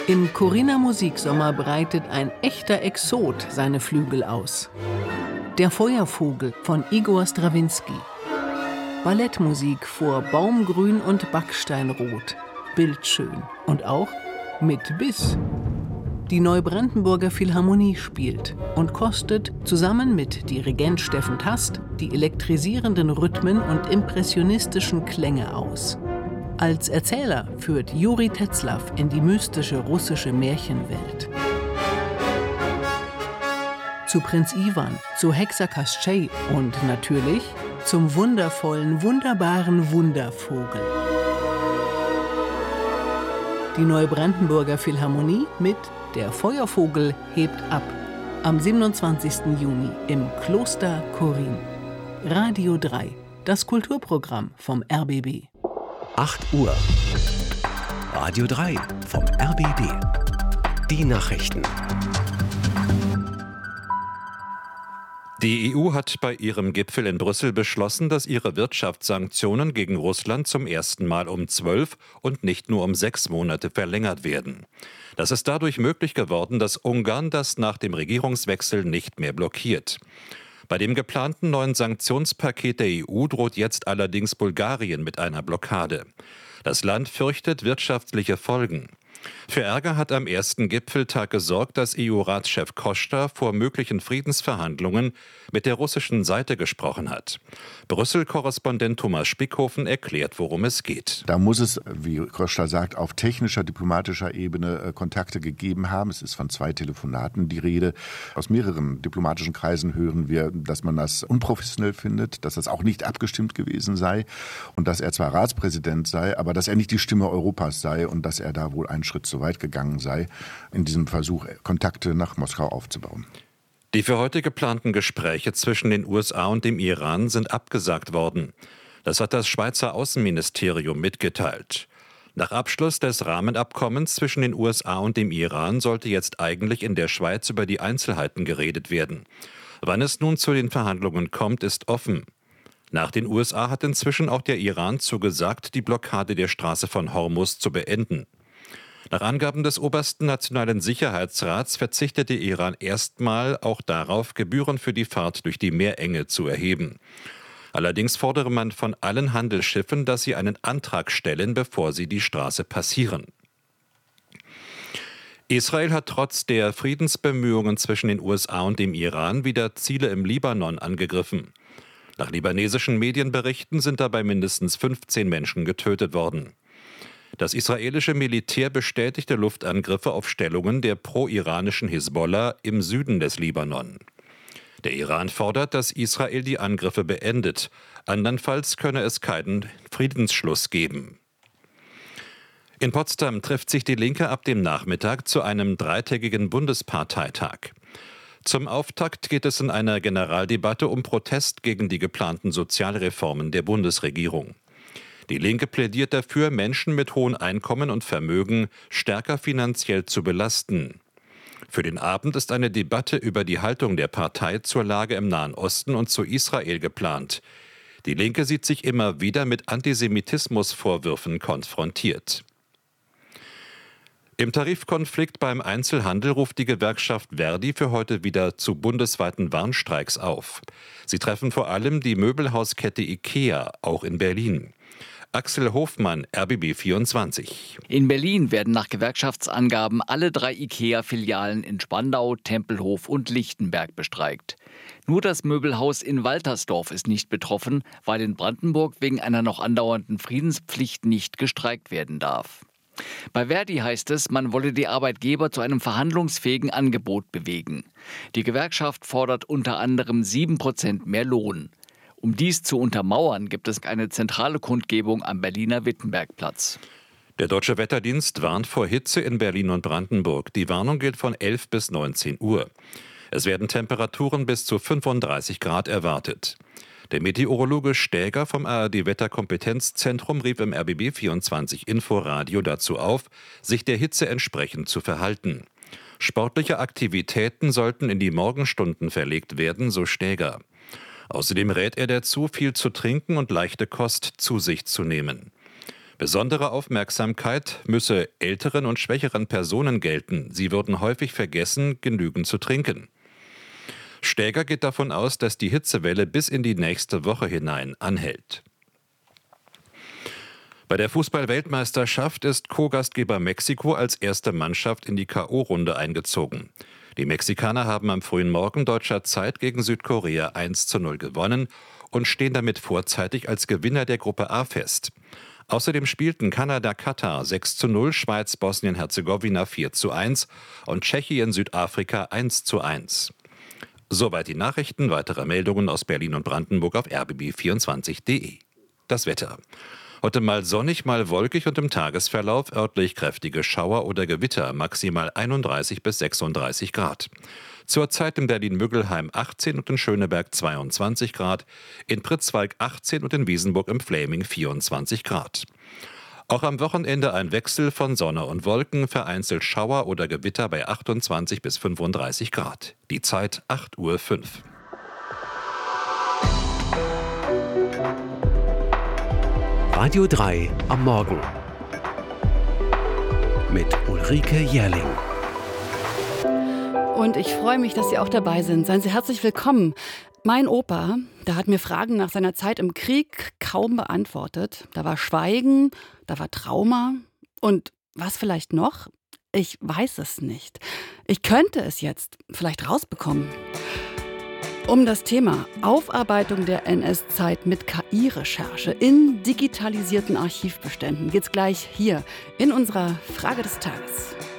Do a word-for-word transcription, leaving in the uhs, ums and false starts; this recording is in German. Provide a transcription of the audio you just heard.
Im Corinna Musiksommer breitet ein echter Exot seine Flügel aus. Der Feuervogel von Igor Strawinski. Ballettmusik vor Baumgrün und Backsteinrot. Bildschön und auch mit Biss. Die Neubrandenburger Philharmonie spielt und kostet zusammen mit Dirigent Steffen Tast die elektrisierenden Rhythmen und impressionistischen Klänge aus. Als Erzähler führt Juri Tetzlaff in die mystische russische Märchenwelt. Zu Prinz Iwan, zu Hexer Kastschei und natürlich zum wundervollen, wunderbaren Wundervogel. Die Neubrandenburger Philharmonie mit Der Feuervogel hebt ab. Am siebenundzwanzigsten Juni im Kloster Korin. Radio drei, das Kulturprogramm vom R B B. acht Uhr. Radio drei vom R B B. Die Nachrichten. Die E U hat bei ihrem Gipfel in Brüssel beschlossen, dass ihre Wirtschaftssanktionen gegen Russland zum ersten Mal um zwölf und nicht nur um sechs Monate verlängert werden. Das ist dadurch möglich geworden, dass Ungarn das nach dem Regierungswechsel nicht mehr blockiert. Bei dem geplanten neuen Sanktionspaket der E U droht jetzt allerdings Bulgarien mit einer Blockade. Das Land fürchtet wirtschaftliche Folgen. Für Ärger hat am ersten Gipfeltag gesorgt, dass E U-Ratschef Costa vor möglichen Friedensverhandlungen mit der russischen Seite gesprochen hat. Brüssel-Korrespondent Thomas Spickhofen erklärt, worum es geht. Da muss es, wie Costa sagt, auf technischer, diplomatischer Ebene äh, Kontakte gegeben haben. Es ist von zwei Telefonaten die Rede. Aus mehreren diplomatischen Kreisen hören wir, dass man das unprofessionell findet, dass das auch nicht abgestimmt gewesen sei und dass er zwar Ratspräsident sei, aber dass er nicht die Stimme Europas sei und dass er da wohl einen Schritt zu weit gegangen sei, in diesem Versuch, Kontakte nach Moskau aufzubauen. Die für heute geplanten Gespräche zwischen den U S A und dem Iran sind abgesagt worden. Das hat das Schweizer Außenministerium mitgeteilt. Nach Abschluss des Rahmenabkommens zwischen den U S A und dem Iran sollte jetzt eigentlich in der Schweiz über die Einzelheiten geredet werden. Wann es nun zu den Verhandlungen kommt, ist offen. Nach den U S A hat inzwischen auch der Iran zugesagt, die Blockade der Straße von Hormuz zu beenden. Nach Angaben des obersten Nationalen Sicherheitsrats verzichtet der Iran erstmal auch darauf, Gebühren für die Fahrt durch die Meerenge zu erheben. Allerdings fordere man von allen Handelsschiffen, dass sie einen Antrag stellen, bevor sie die Straße passieren. Israel hat trotz der Friedensbemühungen zwischen den U S A und dem Iran wieder Ziele im Libanon angegriffen. Nach libanesischen Medienberichten sind dabei mindestens fünfzehn Menschen getötet worden. Das israelische Militär bestätigte Luftangriffe auf Stellungen der pro-iranischen Hisbollah im Süden des Libanon. Der Iran fordert, dass Israel die Angriffe beendet. Andernfalls könne es keinen Friedensschluss geben. In Potsdam trifft sich die Linke ab dem Nachmittag zu einem dreitägigen Bundesparteitag. Zum Auftakt geht es in einer Generaldebatte um Protest gegen die geplanten Sozialreformen der Bundesregierung. Die Linke plädiert dafür, Menschen mit hohen Einkommen und Vermögen stärker finanziell zu belasten. Für den Abend ist eine Debatte über die Haltung der Partei zur Lage im Nahen Osten und zu Israel geplant. Die Linke sieht sich immer wieder mit Antisemitismusvorwürfen konfrontiert. Im Tarifkonflikt beim Einzelhandel ruft die Gewerkschaft Verdi für heute wieder zu bundesweiten Warnstreiks auf. Sie treffen vor allem die Möbelhauskette IKEA, auch in Berlin. Axel Hofmann, R B B vierundzwanzig. In Berlin werden nach Gewerkschaftsangaben alle drei IKEA-Filialen in Spandau, Tempelhof und Lichtenberg bestreikt. Nur das Möbelhaus in Waltersdorf ist nicht betroffen, weil in Brandenburg wegen einer noch andauernden Friedenspflicht nicht gestreikt werden darf. Bei Verdi heißt es, man wolle die Arbeitgeber zu einem verhandlungsfähigen Angebot bewegen. Die Gewerkschaft fordert unter anderem sieben Prozent mehr Lohn. Um dies zu untermauern, gibt es eine zentrale Kundgebung am Berliner Wittenbergplatz. Der Deutsche Wetterdienst warnt vor Hitze in Berlin und Brandenburg. Die Warnung gilt von elf bis neunzehn Uhr. Es werden Temperaturen bis zu fünfunddreißig Grad erwartet. Der Meteorologe Stäger vom A R D-Wetterkompetenzzentrum rief im R B B vierundzwanzig Inforadio dazu auf, sich der Hitze entsprechend zu verhalten. Sportliche Aktivitäten sollten in die Morgenstunden verlegt werden, so Stäger. Außerdem rät er dazu, viel zu trinken und leichte Kost zu sich zu nehmen. Besondere Aufmerksamkeit müsse älteren und schwächeren Personen gelten. Sie würden häufig vergessen, genügend zu trinken. Stäger geht davon aus, dass die Hitzewelle bis in die nächste Woche hinein anhält. Bei der Fußball-Weltmeisterschaft ist Co-Gastgeber Mexiko als erste Mannschaft in die K O-Runde eingezogen. Die Mexikaner haben am frühen Morgen deutscher Zeit gegen Südkorea eins zu null gewonnen und stehen damit vorzeitig als Gewinner der Gruppe A fest. Außerdem spielten Kanada-Katar sechs zu null, Schweiz-Bosnien-Herzegowina vier zu eins und Tschechien-Südafrika eins zu eins. Soweit die Nachrichten. Weitere Meldungen aus Berlin und Brandenburg auf r b b vierundzwanzig punkt d e. Das Wetter. Heute mal sonnig, mal wolkig und im Tagesverlauf örtlich kräftige Schauer oder Gewitter, maximal einunddreißig bis sechsunddreißig Grad. Zurzeit in Berlin-Müggelheim achtzehn und in Schöneberg zweiundzwanzig Grad, in Pritzwalk achtzehn und in Wiesenburg im Fläming vierundzwanzig Grad. Auch am Wochenende ein Wechsel von Sonne und Wolken, vereinzelt Schauer oder Gewitter bei achtundzwanzig bis fünfunddreißig Grad. Die Zeit acht Uhr fünf. Radio drei am Morgen mit Ulrike Jährling. Und ich freue mich, dass Sie auch dabei sind. Seien Sie herzlich willkommen. Mein Opa, der hat mir Fragen nach seiner Zeit im Krieg kaum beantwortet. Da war Schweigen, da war Trauma und was vielleicht noch? Ich weiß es nicht. Ich könnte es jetzt vielleicht rausbekommen. Um das Thema Aufarbeitung der N S-Zeit mit K I-Recherche in digitalisierten Archivbeständen geht's gleich hier in unserer Frage des Tages.